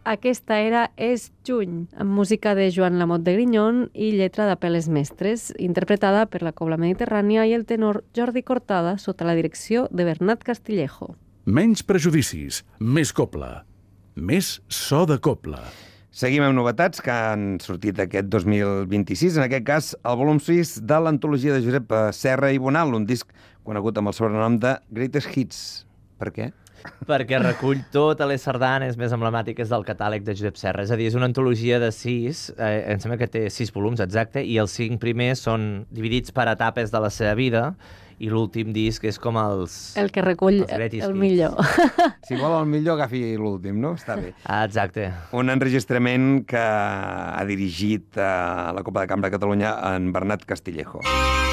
Aquesta era És juny, amb música de Joan Lamot de Grignon i lletra d'Apel·les Mestres, interpretada per la Cobla Mediterrània i el tenor Jordi Cortada sota la direcció de Bernat Castillejo. Menys prejudicis, més cobla, més so de cobla. Seguim amb novetats que han sortit aquest 2026, en aquest cas el volum suís de l'antologia de Josep Serra i Bonal, un disc conegut amb el sobrenom de Greatest Hits. Per què? Perquè recull totes les sardanes més emblemàtiques del catàleg de Josep Serra. És a dir, és una antologia de 6, em sembla que té 6 volums, exacte, i els 5 primers són dividits per etapes de la seva vida, i l'últim disc és com el que recull el millor. Si vol el millor, agafi l'últim, no? Està bé. Exacte. Un enregistrament que ha dirigit a la Copa de Cambra de Catalunya en Bernat Castillejo.